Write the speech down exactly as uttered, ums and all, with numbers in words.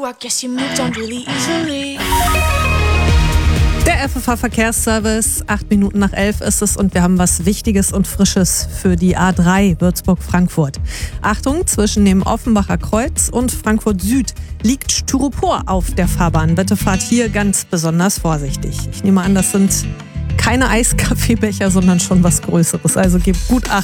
I guess you moved on really easily. Der F F H-Verkehrsservice, acht Minuten nach elf ist es und wir haben was Wichtiges und Frisches für die A drei Würzburg-Frankfurt. Achtung, zwischen dem Offenbacher Kreuz und Frankfurt Süd liegt Styropor auf der Fahrbahn. Bitte fahrt hier ganz besonders vorsichtig. Ich nehme an, das sind keine Eiskaffeebecher, sondern schon was Größeres. Also gebt gut Acht.